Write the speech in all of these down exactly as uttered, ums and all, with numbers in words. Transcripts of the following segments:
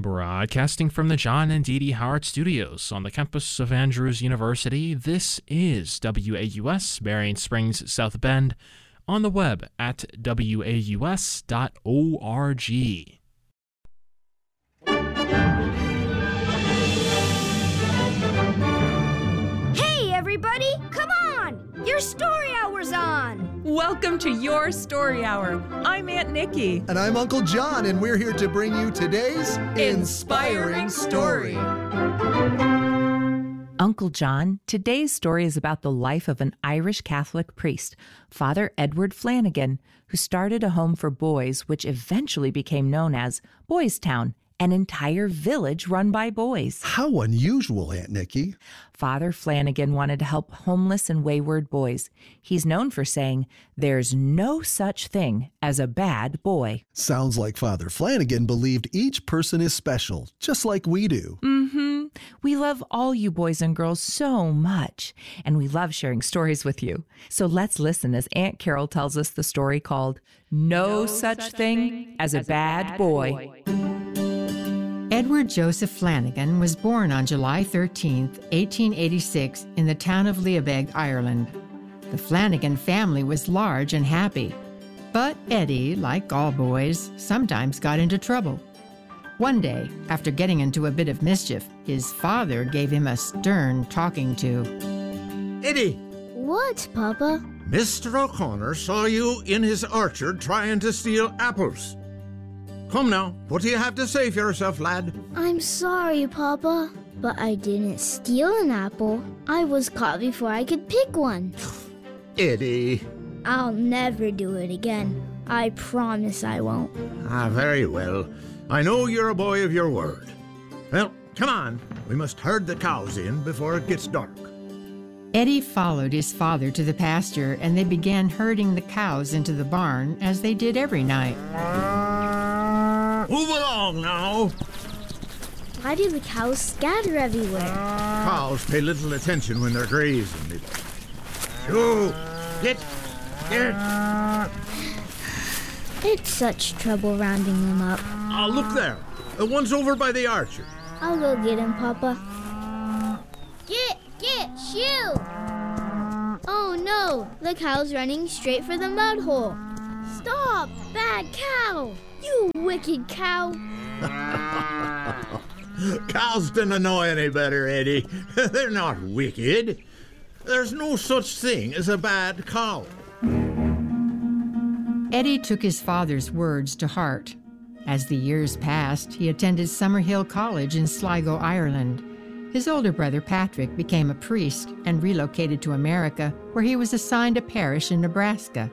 Broadcasting from the John and Dee Dee Howard Studios on the campus of Andrews University, this is W A U S, Marion Springs, South Bend, on the web at W A U S dot org. Hey, everybody, come on! Your story hour's on! Welcome to Your Story Hour. I'm Aunt Nikki. And I'm Uncle John, and we're here to bring you today's Inspiring Story. Uncle John, today's story is about the life of an Irish Catholic priest, Father Edward Flanagan, who started a home for boys which eventually became known as Boys Town, an entire village run by boys. How unusual, Aunt Nikki. Father Flanagan wanted to help homeless and wayward boys. He's known for saying, "There's no such thing as a bad boy." Sounds like Father Flanagan believed each person is special, just like we do. Mm-hmm. We love all you boys and girls so much, and we love sharing stories with you. So let's listen as Aunt Carol tells us the story called No, no Such, such Thing as, as a Bad, bad Boy. boy. Edward Joseph Flanagan was born on July thirteenth, eighteen eighty-six, in the town of Liabeg, Ireland. The Flanagan family was large and happy, but Eddie, like all boys, sometimes got into trouble. One day, after getting into a bit of mischief, his father gave him a stern talking to. Eddie! What, Papa? Mister O'Connor saw you in his orchard trying to steal apples. Come now, what do you have to say for yourself, lad? I'm sorry, Papa, but I didn't steal an apple. I was caught before I could pick one. Eddie. I'll never do it again. I promise I won't. Ah, very well. I know you're a boy of your word. Well, come on. We must herd the cows in before it gets dark. Eddie followed his father to the pasture, and they began herding the cows into the barn, as they did every night. Move along now. Why do the cows scatter everywhere? Cows pay little attention when they're grazing. Go, get, get. It's such trouble rounding them up. Oh, look there. The one's over by the orchard. I'll go get him, Papa. Get, get, shoo! Oh no, the cow's running straight for the mud hole. Stop, bad cow! You wicked cow! Cows don't know any better, Eddie. They're not wicked. There's no such thing as a bad cow. Eddie took his father's words to heart. As the years passed, he attended Summerhill College in Sligo, Ireland. His older brother, Patrick, became a priest and relocated to America, where he was assigned a parish in Nebraska.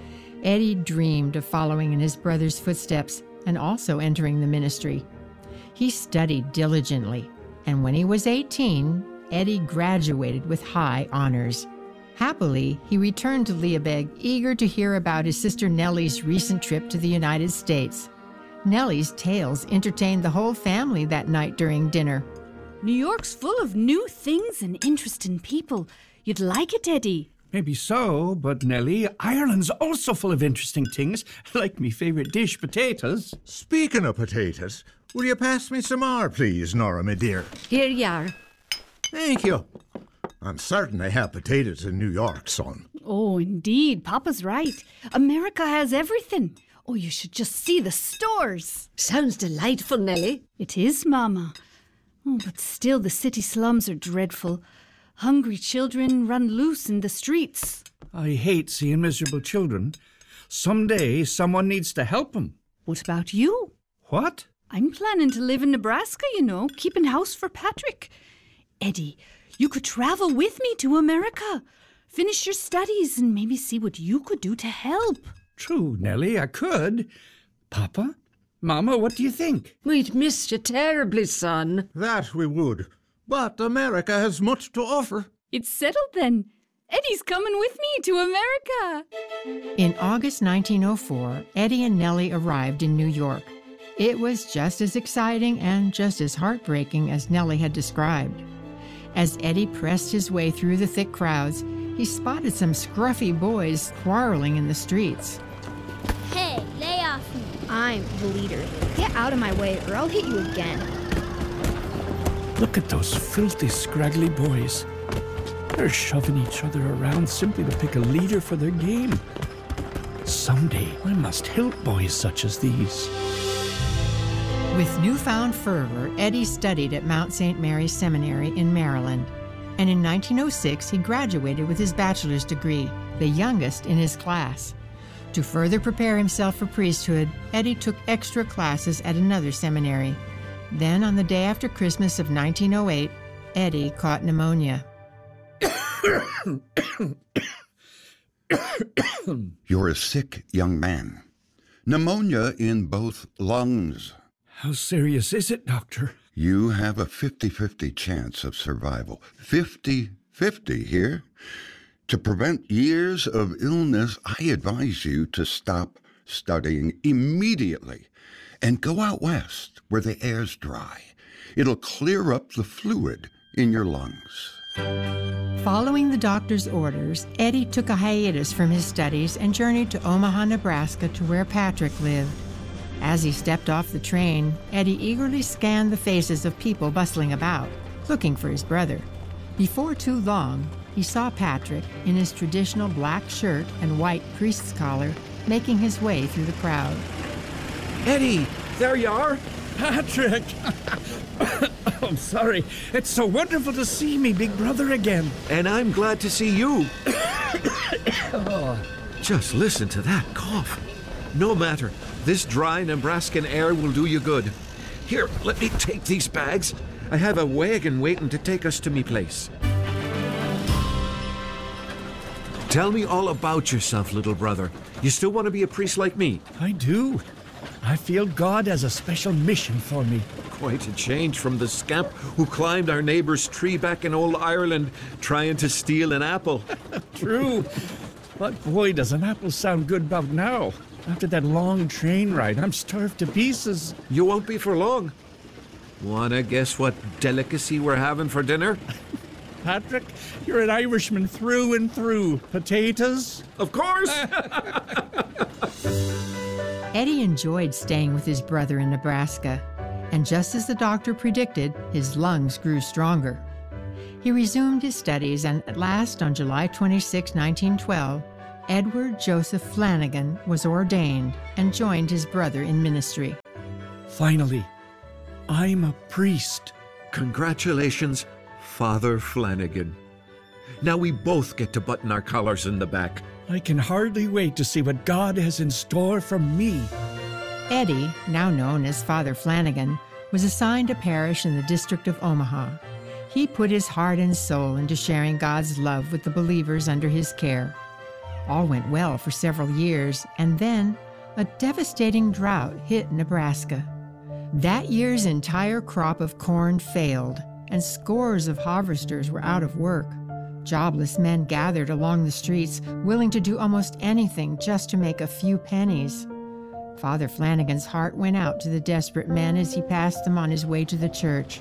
Eddie dreamed of following in his brother's footsteps and also entering the ministry. He studied diligently, and when he was eighteen, Eddie graduated with high honors. Happily, he returned to Liabeg, eager to hear about his sister Nellie's recent trip to the United States. Nellie's tales entertained the whole family that night during dinner. New York's full of new things and interesting people. You'd like it, Eddie. Maybe so, but Nellie, Ireland's also full of interesting things, like me favourite dish, potatoes. Speaking of potatoes, will you pass me some more, please, Nora, my dear? Here you are. Thank you. I'm certain they have potatoes in New York, son. Oh, indeed. Papa's right. America has everything. Oh, you should just see the stores. Sounds delightful, Nellie. It is, Mama. Oh, but still the city slums are dreadful. Hungry children run loose in the streets. I hate seeing miserable children. Someday someone needs to help them. What about you? What? I'm planning to live in Nebraska, you know, keeping house for Patrick. Eddie, you could travel with me to America. Finish your studies and maybe see what you could do to help. True, Nellie, I could. Papa? Mama, what do you think? We'd miss you terribly, son. That we would. But America has much to offer. It's settled then. Eddie's coming with me to America. In August nineteen oh four, Eddie and Nellie arrived in New York. It was just as exciting and just as heartbreaking as Nellie had described. As Eddie pressed his way through the thick crowds, he spotted some scruffy boys quarreling in the streets. Hey, lay off me. I'm the leader. Get out of my way or I'll hit you again. Look at those filthy, scraggly boys. They're shoving each other around simply to pick a leader for their game. Someday, I must help boys such as these. With newfound fervor, Eddie studied at Mount Saint Mary's Seminary in Maryland. And in nineteen oh six, he graduated with his bachelor's degree, the youngest in his class. To further prepare himself for priesthood, Eddie took extra classes at another seminary. Then, on the day after Christmas of nineteen oh eight, Eddie caught pneumonia. You're a sick young man. Pneumonia in both lungs. How serious is it, Doctor? You have a fifty-fifty chance of survival. fifty-fifty here. To prevent years of illness, I advise you to stop studying immediately and go out west where the air's dry. It'll clear up the fluid in your lungs. Following the doctor's orders, Eddie took a hiatus from his studies and journeyed to Omaha, Nebraska, to where Patrick lived. As he stepped off the train, Eddie eagerly scanned the faces of people bustling about, looking for his brother. Before too long, he saw Patrick, in his traditional black shirt and white priest's collar, making his way through the crowd. Eddie, there you are. Patrick! I'm sorry. It's so wonderful to see me, big brother, again. And I'm glad to see you. Oh. Just listen to that cough. No matter. This dry Nebraskan air will do you good. Here, let me take these bags. I have a wagon waiting to take us to me place. Tell me all about yourself, little brother. You still want to be a priest like me? I do. I feel God has a special mission for me. Quite a change from the scamp who climbed our neighbor's tree back in old Ireland trying to steal an apple. True. But boy, does an apple sound good about now. After that long train ride, I'm starved to pieces. You won't be for long. Wanna guess what delicacy we're having for dinner? Patrick, you're an Irishman through and through. Potatoes? Of course! Eddie enjoyed staying with his brother in Nebraska, and just as the doctor predicted, his lungs grew stronger. He resumed his studies, and at last, on July twenty-sixth, nineteen twelve, Edward Joseph Flanagan was ordained and joined his brother in ministry. Finally, I'm a priest. Congratulations, Father Flanagan. Now we both get to button our collars in the back. I can hardly wait to see what God has in store for me. Eddie, now known as Father Flanagan, was assigned a parish in the District of Omaha. He put his heart and soul into sharing God's love with the believers under his care. All went well for several years, and then a devastating drought hit Nebraska. That year's entire crop of corn failed, and scores of harvesters were out of work. Jobless men gathered along the streets, willing to do almost anything just to make a few pennies. Father Flanagan's heart went out to the desperate men as he passed them on his way to the church.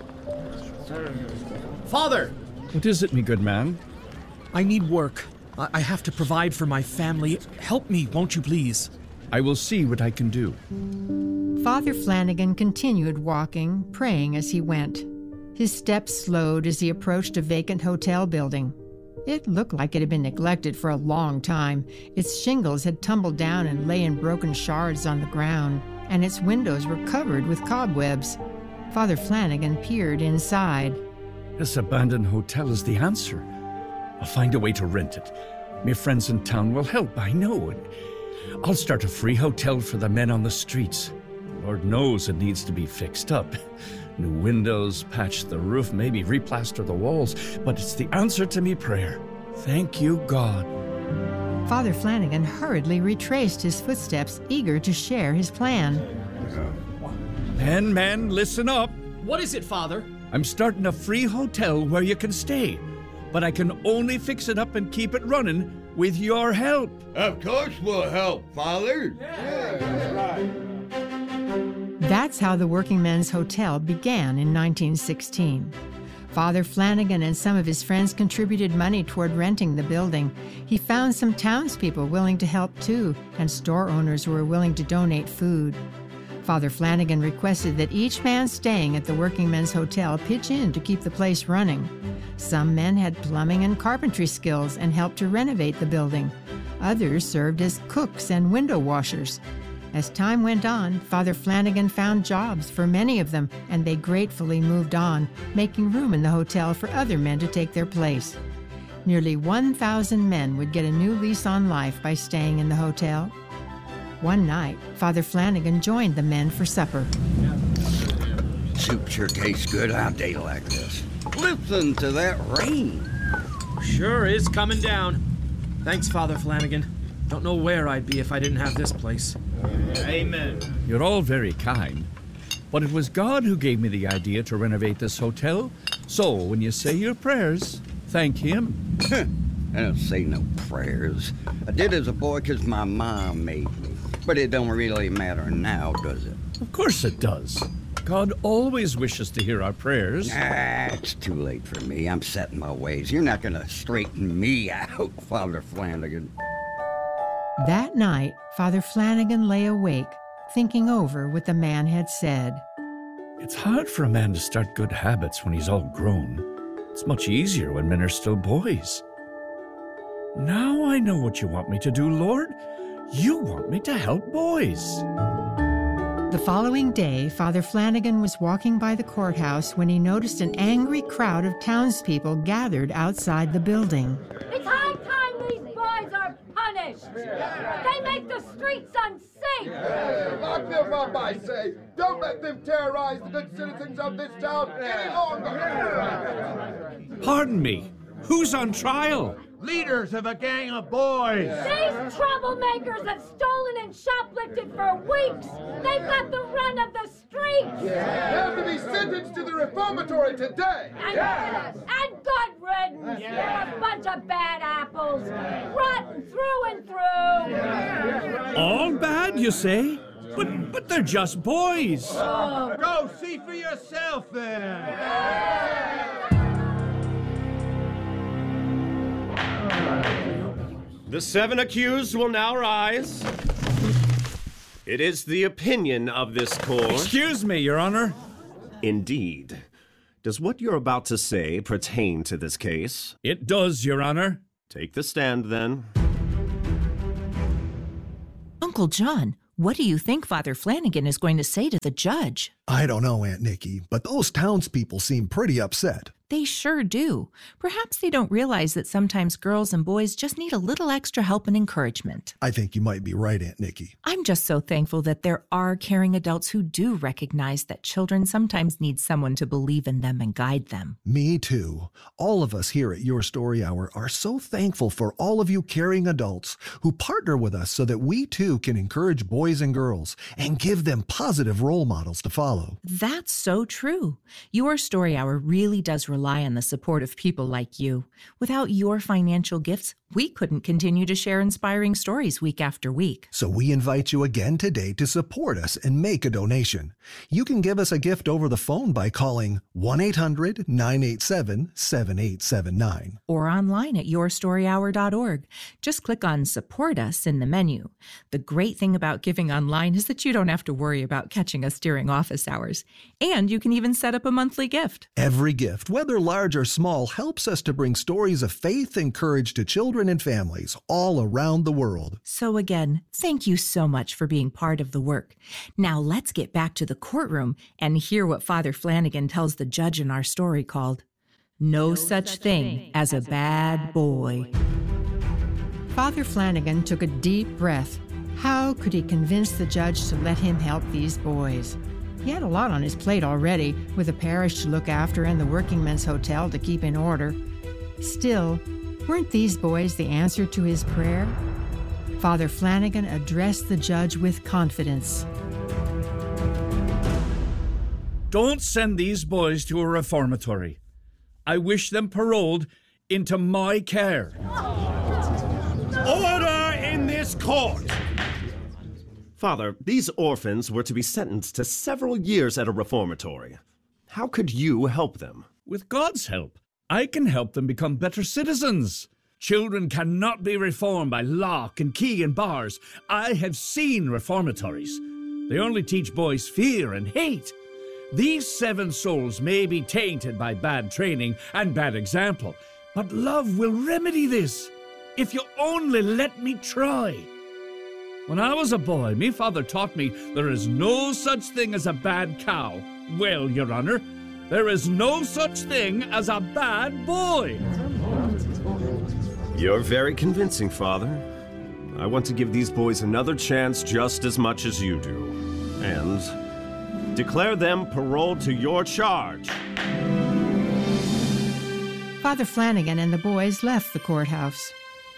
Father! What is it, me good man? I need work. I, I have to provide for my family. Help me, won't you please? I will see what I can do. Father Flanagan continued walking, praying as he went. His steps slowed as he approached a vacant hotel building. It looked like it had been neglected for a long time. Its shingles had tumbled down and lay in broken shards on the ground, and its windows were covered with cobwebs. Father Flanagan peered inside. This abandoned hotel is the answer. I'll find a way to rent it. My friends in town will help, I know. I'll start a free hotel for the men on the streets. Lord knows it needs to be fixed up. New windows, patch the roof, maybe replaster the walls, but it's the answer to me prayer. Thank you, God. Father Flanagan hurriedly retraced his footsteps, eager to share his plan. Men, men, listen up. What is it, Father? I'm starting a free hotel where you can stay, but I can only fix it up and keep it running with your help. Of course we'll help, Father. Yeah, that's right. That's how the Working Men's Hotel began in nineteen sixteen. Father Flanagan and some of his friends contributed money toward renting the building. He found some townspeople willing to help too, and store owners who were willing to donate food. Father Flanagan requested that each man staying at the Working Men's Hotel pitch in to keep the place running. Some men had plumbing and carpentry skills and helped to renovate the building. Others served as cooks and window washers. As time went on, Father Flanagan found jobs for many of them, and they gratefully moved on, making room in the hotel for other men to take their place. Nearly one thousand men would get a new lease on life by staying in the hotel. One night, Father Flanagan joined the men for supper. Soup sure tastes good on a day like this. Listen to that rain. Sure is coming down. Thanks, Father Flanagan. Don't know where I'd be if I didn't have this place. Amen. You're all very kind, but it was God who gave me the idea to renovate this hotel. So when you say your prayers, thank Him. I don't say no prayers. I did as a boy because my mom made me. But it don't really matter now, does it? Of course it does. God always wishes to hear our prayers. Ah, it's too late for me. I'm set in my ways. You're not going to straighten me out, Father Flanagan. That night, Father Flanagan lay awake, thinking over what the man had said. It's hard for a man to start good habits when he's all grown. It's much easier when men are still boys. Now I know what you want me to do, Lord. You want me to help boys. The following day, Father Flanagan was walking by the courthouse when he noticed an angry crowd of townspeople gathered outside the building. It's high time these boys are punished. They make the streets unsafe. Yeah, lock them up, I say. Don't let them terrorize the good citizens of this town any longer. Pardon me. Who's on trial? Leaders of a gang of boys. These troublemakers have stolen and shoplifted for weeks. They've got the run of the streets. They have to be sentenced to the reformatory today. And, yeah. and good riddance. Yeah. You're a bunch of bad apples. Rotten through and through. All bad, you say? But but they're just boys. Oh. Go see for yourself then. The seven accused will now rise. It is the opinion of this court... Excuse me, Your Honor. Indeed. Does what you're about to say pertain to this case? It does, Your Honor. Take the stand, then. Uncle John, what do you think Father Flanagan is going to say to the judge? I don't know, Aunt Nikki, but those townspeople seem pretty upset. They sure do. Perhaps they don't realize that sometimes girls and boys just need a little extra help and encouragement. I think you might be right, Aunt Nikki. I'm just so thankful that there are caring adults who do recognize that children sometimes need someone to believe in them and guide them. Me too. All of us here at Your Story Hour are so thankful for all of you caring adults who partner with us so that we too can encourage boys and girls and give them positive role models to follow. That's so true. Your Story Hour really does rely on the support of people like you. Without your financial gifts, we couldn't continue to share inspiring stories week after week. So we invite you again today to support us and make a donation. You can give us a gift over the phone by calling one eight hundred nine eight seven seven eight seven nine. Or online at your story hour dot org. Just click on Support Us in the menu. The great thing about giving online is that you don't have to worry about catching us during office hours. And you can even set up a monthly gift. Every gift, whether large or small, helps us to bring stories of faith and courage to children and families all around the world. So again, thank you so much for being part of the work. Now let's get back to the courtroom and hear what Father Flanagan tells the judge in our story called No, no Such, such Thing, thing as, as a Bad, bad boy. boy. Father Flanagan took a deep breath. How could he convince the judge to let him help these boys? He had a lot on his plate already, with a parish to look after and the Working Men's Hotel to keep in order. Still, weren't these boys the answer to his prayer? Father Flanagan addressed the judge with confidence. Don't send these boys to a reformatory. I wish them paroled into my care. Order in this court! Father, these orphans were to be sentenced to several years at a reformatory. How could you help them? With God's help, I can help them become better citizens. Children cannot be reformed by lock and key and bars. I have seen reformatories. They only teach boys fear and hate. These seven souls may be tainted by bad training and bad example, but love will remedy this, if you only let me try. When I was a boy, me father taught me there is no such thing as a bad cow. Well, Your Honor, there is no such thing as a bad boy. You're very convincing, Father. I want to give these boys another chance just as much as you do. And declare them paroled to your charge. Father Flanagan and the boys left the courthouse.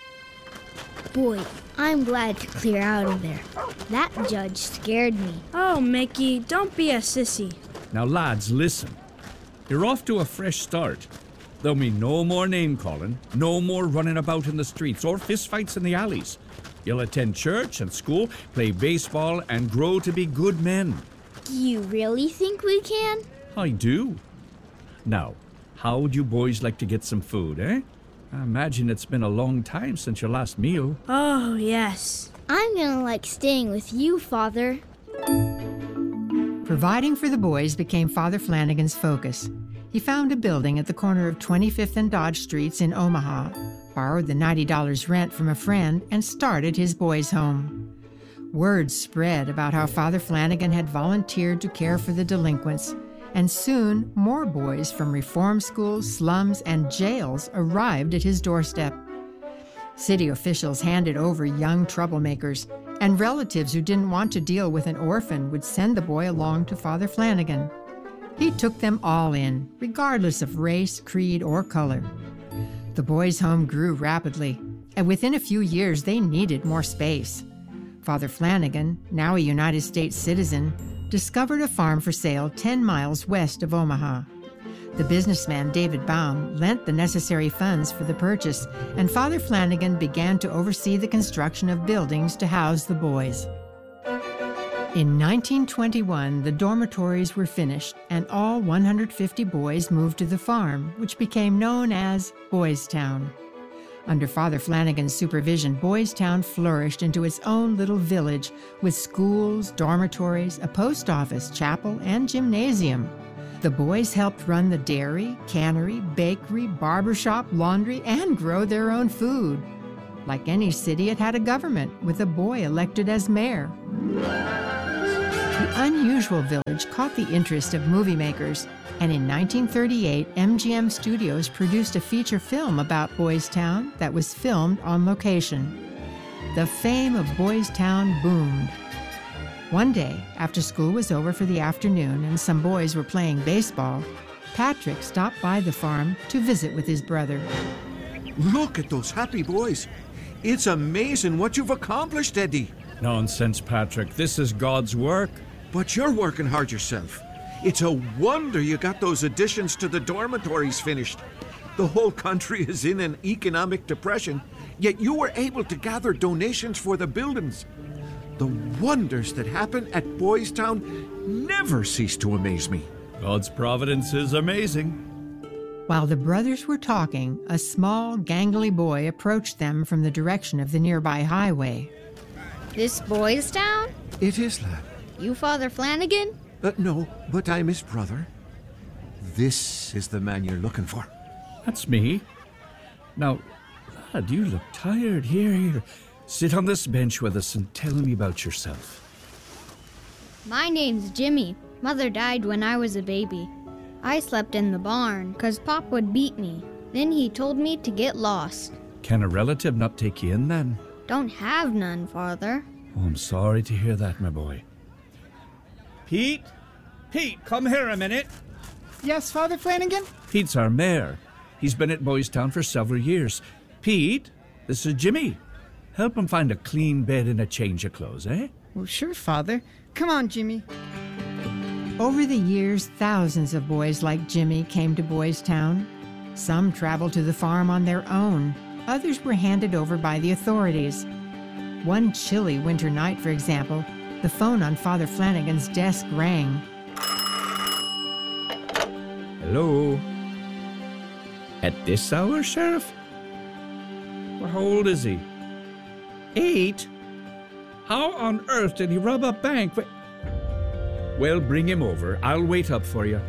Boy, I'm glad to clear out of there. That judge scared me. Oh, Mickey, don't be a sissy. Now, lads, listen. You're off to a fresh start. There'll be no more name-calling, no more running about in the streets or fistfights in the alleys. You'll attend church and school, play baseball, and grow to be good men. Do you really think we can? I do. Now, how would you boys like to get some food, eh? I imagine it's been a long time since your last meal. Oh, yes. I'm gonna like staying with you, Father. Providing for the boys became Father Flanagan's focus. He found a building at the corner of twenty-fifth and Dodge Streets in Omaha, borrowed the ninety dollars rent from a friend, and started his boys' home. Word spread about how Father Flanagan had volunteered to care for the delinquents, and soon more boys from reform schools, slums, and jails arrived at his doorstep. City officials handed over young troublemakers, and relatives who didn't want to deal with an orphan would send the boy along to Father Flanagan. He took them all in, regardless of race, creed, or color. The boys' home grew rapidly, and within a few years they needed more space. Father Flanagan, now a United States citizen, discovered a farm for sale ten miles west of Omaha. The businessman David Baum lent the necessary funds for the purchase, and Father Flanagan began to oversee the construction of buildings to house the boys. In nineteen twenty-one, the dormitories were finished, and all one hundred fifty boys moved to the farm, which became known as Boys Town. Under Father Flanagan's supervision, Boys Town flourished into its own little village with schools, dormitories, a post office, chapel, and gymnasium. The boys helped run the dairy, cannery, bakery, barbershop, laundry, and grow their own food. Like any city, it had a government, with a boy elected as mayor. The unusual village caught the interest of movie makers, and in nineteen thirty-eight, M G M Studios produced a feature film about Boys Town that was filmed on location. The fame of Boys Town boomed. One day, after school was over for the afternoon and some boys were playing baseball, Patrick stopped by the farm to visit with his brother. Look at those happy boys. It's amazing what you've accomplished, Eddie. Nonsense, Patrick. This is God's work. But you're working hard yourself. It's a wonder you got those additions to the dormitories finished. The whole country is in an economic depression, yet you were able to gather donations for the buildings. The wonders that happen at Boys Town never cease to amaze me. God's providence is amazing. While the brothers were talking, a small, gangly boy approached them from the direction of the nearby highway. This Boys Town? It is, lad. You Father Flanagan? Uh, no, but I'm his brother. This is the man you're looking for. That's me. Now, lad, you look tired. Here, here. Sit on this bench with us and tell me about yourself. My name's Jimmy. Mother died when I was a baby. I slept in the barn because Pop would beat me. Then he told me to get lost. Can a relative not take you in then? Don't have none, Father. Oh, I'm sorry to hear that, my boy. Pete? Pete, come here a minute. Yes, Father Flanagan? Pete's our mayor. He's been at Boys Town for several years. Pete, this is Jimmy. Help him find a clean bed and a change of clothes, eh? Well, sure, Father. Come on, Jimmy. Over the years, thousands of boys like Jimmy came to Boys Town. Some traveled to the farm on their own. Others were handed over by the authorities. One chilly winter night, for example, the phone on Father Flanagan's desk rang. Hello? At this hour, Sheriff? Well, how old is he? Eight? How on earth did he rob a bank? Well, bring him over. I'll wait up for you.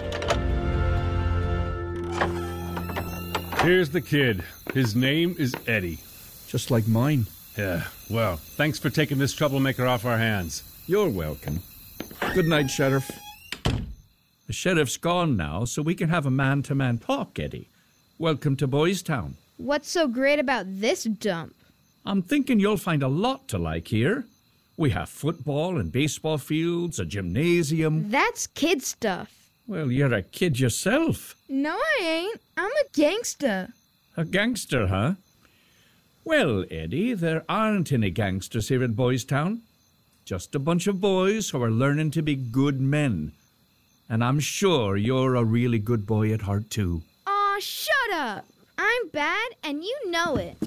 Here's the kid. His name is Eddie. Just like mine. Yeah, well, thanks for taking this troublemaker off our hands. You're welcome. Good night, Sheriff. The sheriff's gone now, so we can have a man-to-man talk, Eddie. Welcome to Boys Town. What's so great about this dump? I'm thinking you'll find a lot to like here. We have football and baseball fields, a gymnasium. That's kid stuff. Well, you're a kid yourself. No, I ain't. I'm a gangster. A gangster, huh? Well, Eddie, there aren't any gangsters here in Boys Town. Just a bunch of boys who are learning to be good men. And I'm sure you're a really good boy at heart, too. Aw, shut up. I'm bad, and you know it.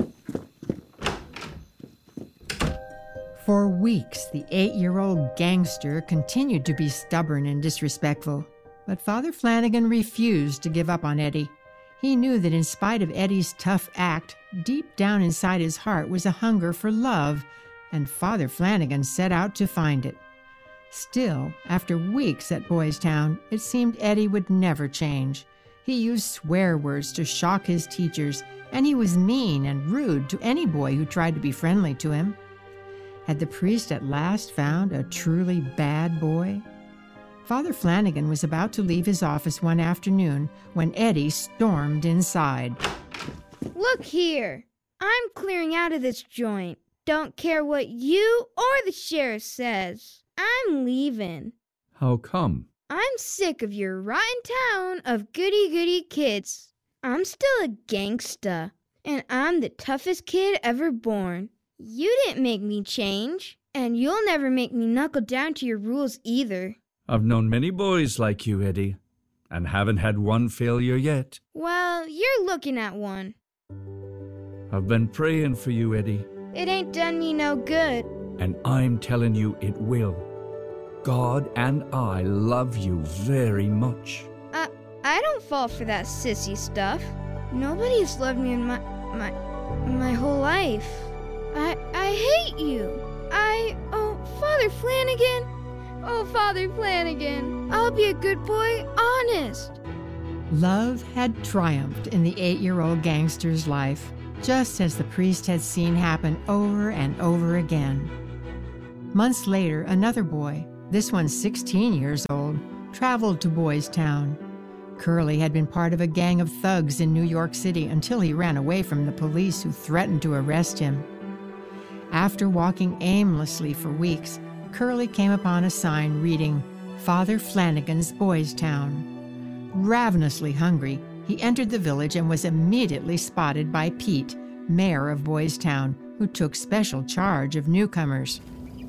For weeks, the eight-year-old gangster continued to be stubborn and disrespectful. But Father Flanagan refused to give up on Eddie. He knew that in spite of Eddie's tough act, deep down inside his heart was a hunger for love, and Father Flanagan set out to find it. Still, after weeks at Boys Town, it seemed Eddie would never change. He used swear words to shock his teachers, and he was mean and rude to any boy who tried to be friendly to him. Had the priest at last found a truly bad boy? Father Flanagan was about to leave his office one afternoon when Eddie stormed inside. Look here. I'm clearing out of this joint. Don't care what you or the sheriff says. I'm leaving. How come? I'm sick of your rotten town of goody-goody kids. I'm still a gangsta, and I'm the toughest kid ever born. You didn't make me change, and you'll never make me knuckle down to your rules either. I've known many boys like you, Eddie, and haven't had one failure yet. Well, you're looking at one. I've been praying for you, Eddie. It ain't done me no good. And I'm telling you it will. God and I love you very much. Uh, I don't fall for that sissy stuff. Nobody's loved me in my, my, my whole life. I, I hate you. I, oh, Father Flanagan. Oh, Father Flanagan, I'll be a good boy, honest. Love had triumphed in the eight-year-old gangster's life, just as the priest had seen happen over and over again. Months later, another boy, this one sixteen years old, traveled to Boys Town. Curly had been part of a gang of thugs in New York City until he ran away from the police who threatened to arrest him. After walking aimlessly for weeks, Curly came upon a sign reading, Father Flanagan's Boys Town. Ravenously hungry, he entered the village and was immediately spotted by Pete, mayor of Boys Town, who took special charge of newcomers.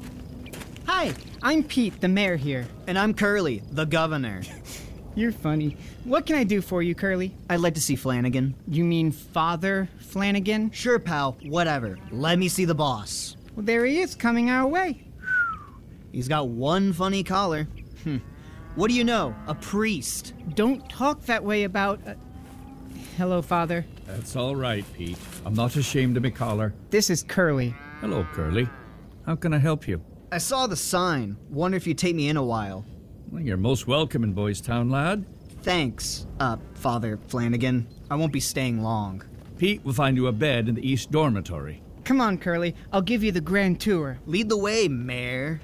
Hi, I'm Pete, the mayor here. And I'm Curly, the governor. You're funny. What can I do for you, Curly? I'd like to see Flanagan. You mean Father Flanagan? Sure, pal. Whatever. Let me see the boss. Well, there he is, coming our way. He's got one funny collar. Hmm. What do you know? A priest. Don't talk that way about... Uh... Hello, Father. That's all right, Pete. I'm not ashamed of my collar. This is Curly. Hello, Curly. How can I help you? I saw the sign. Wonder if you'd take me in a while. Well, you're most welcome in Boys Town, lad. Thanks, uh, Father Flanagan. I won't be staying long. Pete will find you a bed in the East Dormitory. Come on, Curly. I'll give you the grand tour. Lead the way, Mayor.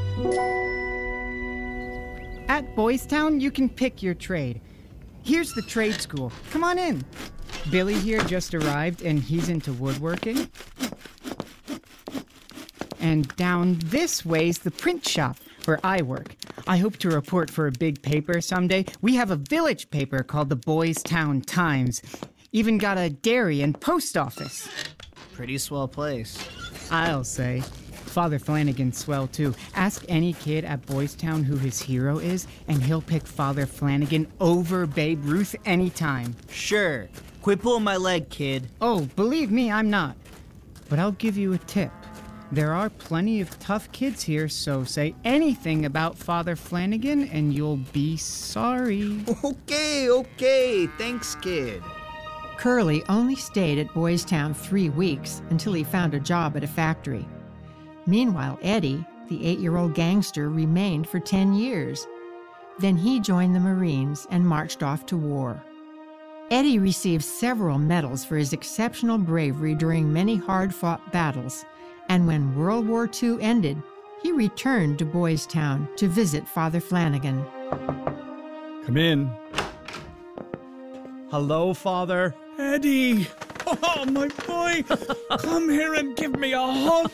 At Boys Town, you can pick your trade. Here's the trade school. Come on in. Billy here just arrived, and he's into woodworking. And down this way's the print shop, where I work. I hope to report for a big paper someday. We have a village paper called the Boys Town Times. Even got a dairy and post office. Pretty swell place. I'll say. Father Flanagan's swell, too. Ask any kid at Boys Town who his hero is, and he'll pick Father Flanagan over Babe Ruth anytime. Sure. Quit pulling my leg, kid. Oh, believe me, I'm not. But I'll give you a tip. There are plenty of tough kids here, so say anything about Father Flanagan and you'll be sorry. Okay, okay. Thanks, kid. Curly only stayed at Boys Town three weeks until he found a job at a factory. Meanwhile, Eddie, the eight-year-old gangster remained for ten years. Then he joined the Marines and marched off to war. Eddie received several medals for his exceptional bravery during many hard-fought battles, and when World War Two ended, he returned to Boys Town to visit Father Flanagan. Come in. Hello, Father. Eddie! Oh, my boy! Come here and give me a hug!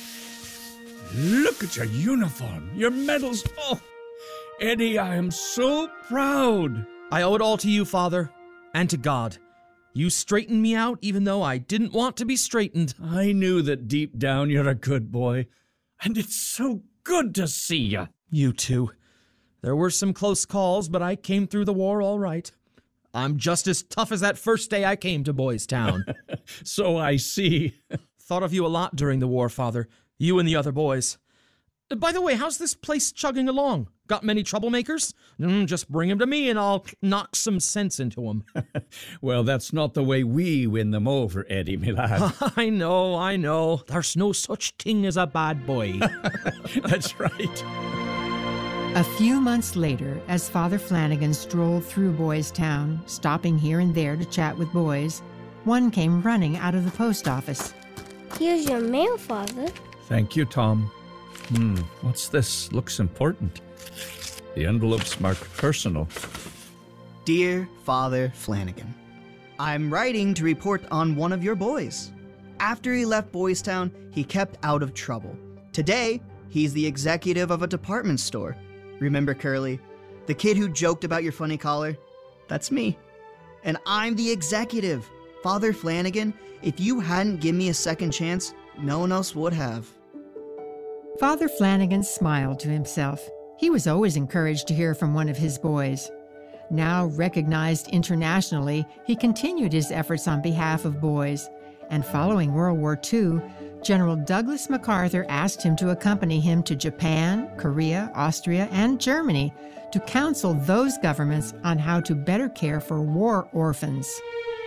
Look at your uniform, your medals. Oh, Eddie, I am so proud. I owe it all to you, Father, and to God. You straightened me out even though I didn't want to be straightened. I knew that deep down you're a good boy, and it's so good to see you. You too. There were some close calls, but I came through the war all right. I'm just as tough as that first day I came to Boys Town. So I see. Thought of you a lot during the war, Father. You and the other boys. By the way, how's this place chugging along? Got many troublemakers? Mm, just bring them to me and I'll knock some sense into them. Well, that's not the way we win them over, Eddie, my lad. I know, I know. There's no such thing as a bad boy. That's right. A few months later, as Father Flanagan strolled through Boys Town, stopping here and there to chat with boys, one came running out of the post office. Here's your mail, Father. Thank you, Tom. Hmm, what's this? Looks important. The envelope's marked personal. Dear Father Flanagan, I'm writing to report on one of your boys. After he left Boys Town, he kept out of trouble. Today, he's the executive of a department store. Remember Curly, the kid who joked about your funny collar? That's me. And I'm the executive. Father Flanagan, if you hadn't given me a second chance, no one else would have. Father Flanagan smiled to himself. He was always encouraged to hear from one of his boys. Now recognized internationally, he continued his efforts on behalf of boys. And following World War Two, General Douglas MacArthur asked him to accompany him to Japan, Korea, Austria, and Germany to counsel those governments on how to better care for war orphans.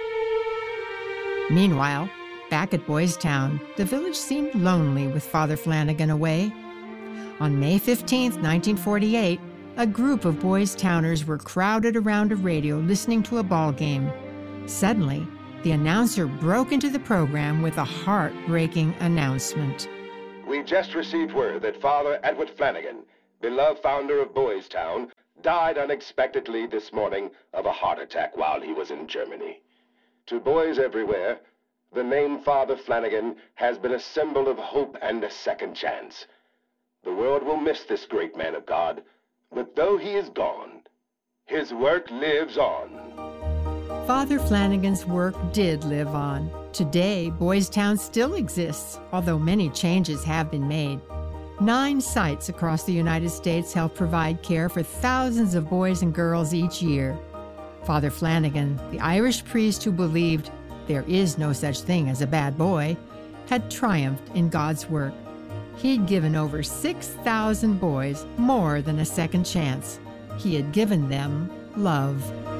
Meanwhile, back at Boys Town, the village seemed lonely with Father Flanagan away. On May fifteenth, nineteen forty-eight, a group of Boys Towners were crowded around a radio listening to a ball game. Suddenly, the announcer broke into the program with a heart-breaking announcement. We just received word that Father Edward Flanagan, beloved founder of Boys Town, died unexpectedly this morning of a heart attack while he was in Germany. To boys everywhere, the name Father Flanagan has been a symbol of hope and a second chance. The world will miss this great man of God, but though he is gone, his work lives on. Father Flanagan's work did live on. Today, Boys Town still exists, although many changes have been made. Nine sites across the United States help provide care for thousands of boys and girls each year. Father Flanagan, the Irish priest who believed there is no such thing as a bad boy, had triumphed in God's work. He'd given over six thousand boys more than a second chance. He had given them love.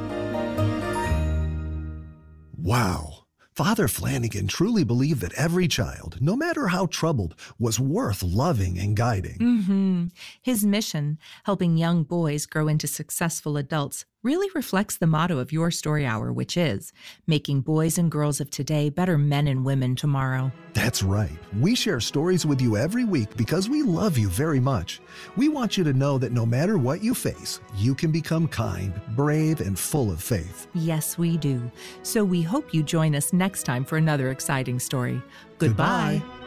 Wow. Father Flanagan truly believed that every child, no matter how troubled, was worth loving and guiding. Mm-hmm. His mission, helping young boys grow into successful adults, really reflects the motto of Your Story Hour, which is making boys and girls of today better men and women tomorrow. That's right. We share stories with you every week because we love you very much. We want you to know that no matter what you face, you can become kind, brave, and full of faith. Yes, we do. So we hope you join us next time for another exciting story. Goodbye. Goodbye.